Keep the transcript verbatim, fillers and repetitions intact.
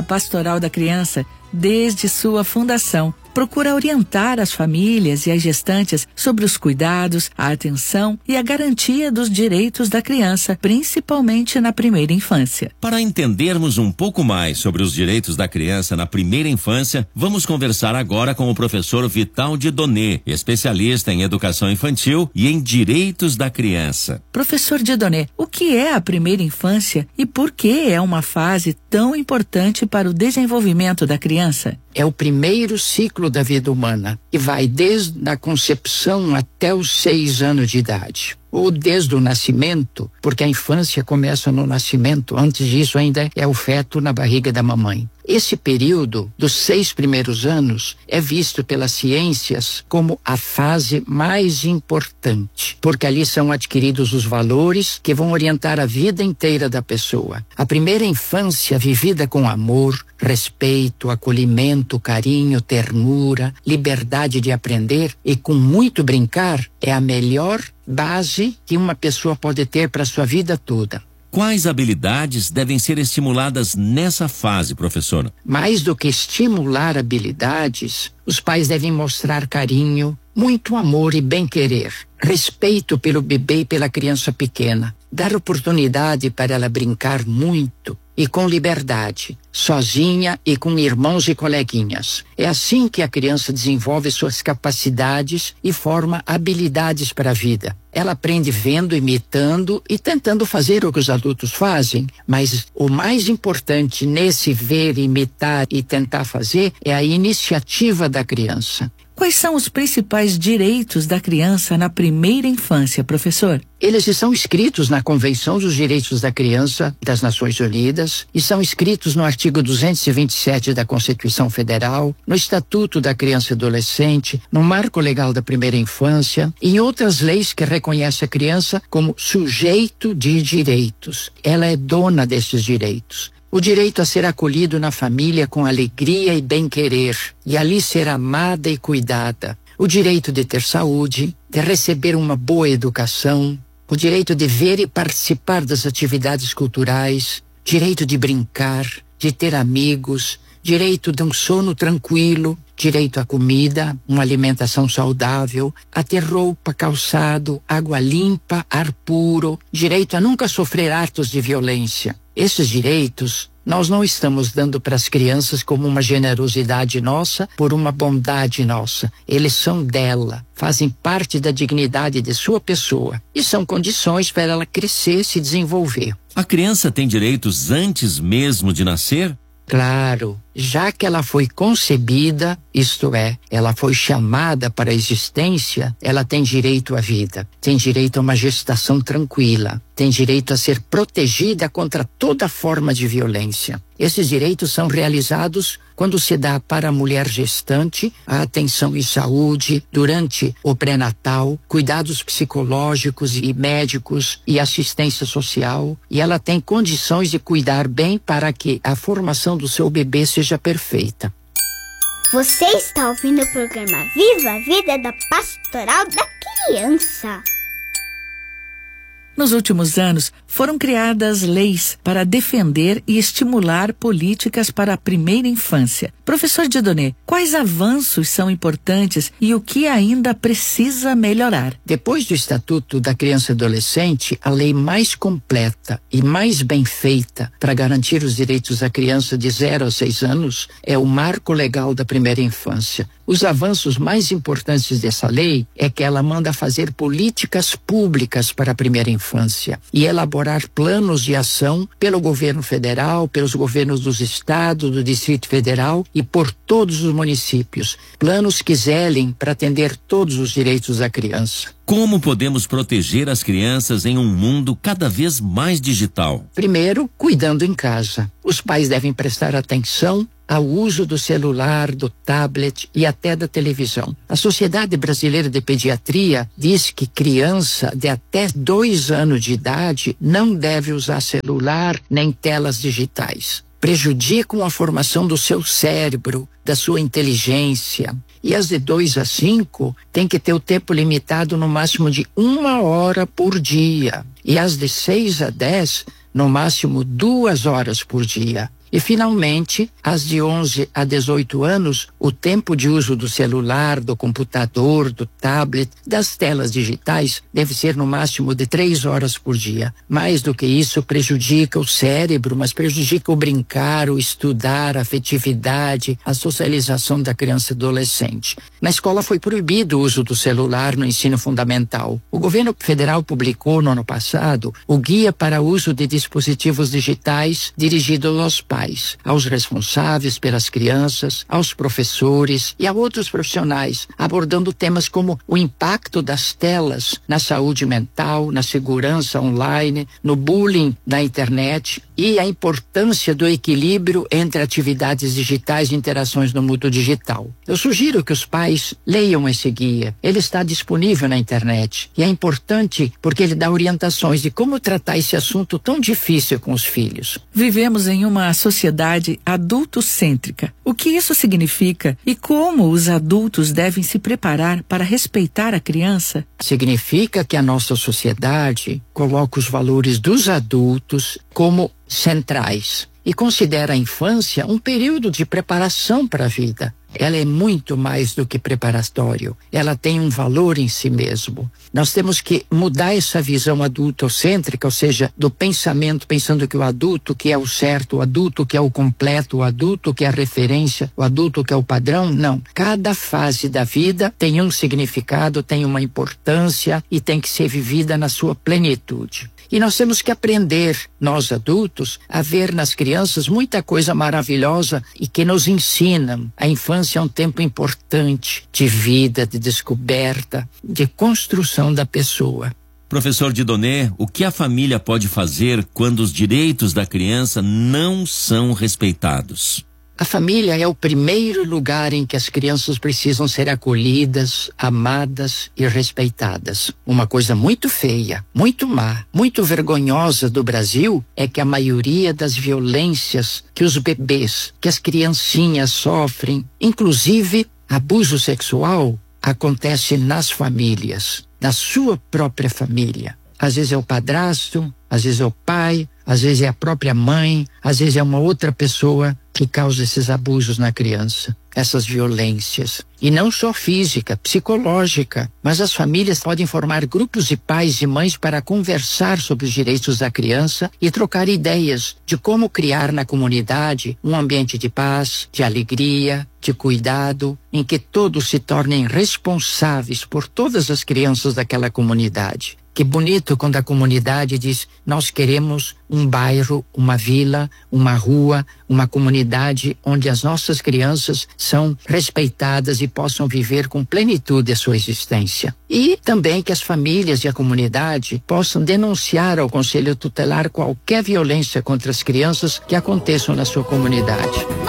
Pastoral da Criança, desde sua fundação, procura orientar as famílias e as gestantes sobre os cuidados, a atenção e a garantia dos direitos da criança, principalmente na primeira infância. Para entendermos um pouco mais sobre os direitos da criança na primeira infância, vamos conversar agora com o professor Vital Dieudonné, especialista em educação infantil e em direitos da criança. Professor Dieudonné, o que é a primeira infância e por que é uma fase tão importante para o desenvolvimento da criança? É o primeiro ciclo da vida humana e vai desde a concepção até os seis anos de idade. Ou desde o nascimento, porque a infância começa no nascimento, antes disso ainda é o feto na barriga da mamãe. Esse período dos seis primeiros anos é visto pelas ciências como a fase mais importante, porque ali são adquiridos os valores que vão orientar a vida inteira da pessoa. A primeira infância vivida com amor, respeito, acolhimento, carinho, ternura, liberdade de aprender e com muito brincar é a melhor base que uma pessoa pode ter para a sua vida toda. Quais habilidades devem ser estimuladas nessa fase, professora? Mais do que estimular habilidades, os pais devem mostrar carinho, muito amor e bem-querer, respeito pelo bebê e pela criança pequena, dar oportunidade para ela brincar muito e com liberdade, sozinha e com irmãos e coleguinhas. É assim que a criança desenvolve suas capacidades e forma habilidades para a vida. Ela aprende vendo, imitando e tentando fazer o que os adultos fazem, mas o mais importante nesse ver, imitar e tentar fazer é a iniciativa da criança. Quais são os principais direitos da criança na primeira infância, professor? Eles estão escritos na Convenção dos Direitos da Criança das Nações Unidas e são escritos no artigo duzentos e vinte e sete da Constituição Federal, no Estatuto da Criança e Adolescente, no Marco Legal da Primeira Infância e em outras leis que reconhecem a criança como sujeito de direitos. Ela é dona desses direitos. O direito a ser acolhido na família com alegria e bem-querer, e ali ser amada e cuidada. O direito de ter saúde, de receber uma boa educação, o direito de ver e participar das atividades culturais, direito de brincar, de ter amigos, direito de um sono tranquilo, direito à comida, uma alimentação saudável, a ter roupa, calçado, água limpa, ar puro, direito a nunca sofrer atos de violência. Esses direitos nós não estamos dando para as crianças como uma generosidade nossa, por uma bondade nossa. Eles são dela, fazem parte da dignidade de sua pessoa e são condições para ela crescer e se desenvolver. A criança tem direitos antes mesmo de nascer? Claro, já que ela foi concebida, isto é, ela foi chamada para a existência, ela tem direito à vida, tem direito a uma gestação tranquila, tem direito a ser protegida contra toda forma de violência. Esses direitos são realizados quando se dá para a mulher gestante a atenção em saúde durante o pré-natal, cuidados psicológicos e médicos e assistência social, e ela tem condições de cuidar bem para que a formação do seu bebê seja perfeita. Você está ouvindo o programa Viva a Vida da Pastoral da Criança. Nos últimos anos, foram criadas leis para defender e estimular políticas para a primeira infância. Professor Dieudonné, quais avanços são importantes e o que ainda precisa melhorar? Depois do Estatuto da Criança e Adolescente, a lei mais completa e mais bem feita para garantir os direitos da criança de zero a seis anos é o Marco Legal da Primeira Infância. Os avanços mais importantes dessa lei é que ela manda fazer políticas públicas para a primeira infância e elaborar planos de ação pelo governo federal, pelos governos dos estados, do Distrito Federal e por todos os municípios. Planos que zelem para atender todos os direitos da criança. Como podemos proteger as crianças em um mundo cada vez mais digital? Primeiro, cuidando em casa. Os pais devem prestar atenção ao uso do celular, do tablet e até da televisão. A Sociedade Brasileira de Pediatria diz que criança de até dois anos de idade não deve usar celular nem telas digitais. Prejudicam a formação do seu cérebro, da sua inteligência. E as de dois a cinco tem que ter o tempo limitado no máximo de uma hora por dia. E as de seis a dez, no máximo duas horas por dia. E, finalmente, as de onze a dezoito anos, o tempo de uso do celular, do computador, do tablet, das telas digitais deve ser no máximo de três horas por dia. Mais do que isso, prejudica o cérebro, mas prejudica o brincar, o estudar, a afetividade, a socialização da criança e adolescente. Na escola foi proibido o uso do celular no ensino fundamental. O governo federal publicou no ano passado o Guia para o Uso de Dispositivos Digitais dirigido aos pais, aos responsáveis pelas crianças, aos professores e a outros profissionais, abordando temas como o impacto das telas na saúde mental, na segurança online, no bullying na internet e a importância do equilíbrio entre atividades digitais e interações no mundo digital. Eu sugiro que os pais leiam esse guia. Ele está disponível na internet e é importante porque ele dá orientações de como tratar esse assunto tão difícil com os filhos. Vivemos em uma sociedade adultocêntrica. O que isso significa e como os adultos devem se preparar para respeitar a criança? Significa que a nossa sociedade coloca os valores dos adultos como centrais e considera a infância um período de preparação para a vida. Ela é muito mais do que preparatório. Ela tem um valor em si mesmo. Nós temos que mudar essa visão adultocêntrica, ou seja, do pensamento, pensando que o adulto que é o certo, o adulto que é o completo, o adulto que é a referência, o adulto que é o padrão. Não. Cada fase da vida tem um significado, tem uma importância e tem que ser vivida na sua plenitude. E nós temos que aprender, nós adultos, a ver nas crianças muita coisa maravilhosa e que nos ensinam. A infância é um tempo importante de vida, de descoberta, de construção da pessoa. Professor Dieudonné, o que a família pode fazer quando os direitos da criança não são respeitados? A família é o primeiro lugar em que as crianças precisam ser acolhidas, amadas e respeitadas. Uma coisa muito feia, muito má, muito vergonhosa do Brasil é que a maioria das violências que os bebês, que as criancinhas sofrem, inclusive abuso sexual, acontece nas famílias, na sua própria família. Às vezes é o padrasto, às vezes é o pai, às vezes é a própria mãe, às vezes é uma outra pessoa que causa esses abusos na criança, essas violências. E não só física, psicológica, mas as famílias podem formar grupos de pais e mães para conversar sobre os direitos da criança e trocar ideias de como criar na comunidade um ambiente de paz, de alegria, de cuidado, em que todos se tornem responsáveis por todas as crianças daquela comunidade. Que bonito quando a comunidade diz: nós queremos um bairro, uma vila, uma rua, uma comunidade onde as nossas crianças são respeitadas e possam viver com plenitude a sua existência. E também que as famílias e a comunidade possam denunciar ao Conselho Tutelar qualquer violência contra as crianças que aconteçam na sua comunidade.